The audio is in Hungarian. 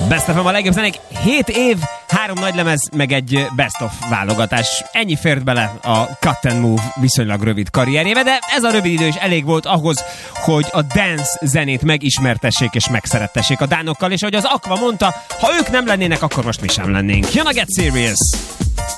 Best of a legjobb zenék, 7 év, 3 nagylemez, meg egy best of válogatás. Ennyi fért bele a Cut and Move viszonylag rövid karrierjébe, de ez a rövid idő is elég volt ahhoz, hogy a dance zenét megismertessék és megszerettessék a dánokkal, és ahogy az Aqua mondta, ha ők nem lennének, akkor most mi sem lennénk. Jön a Get Serious!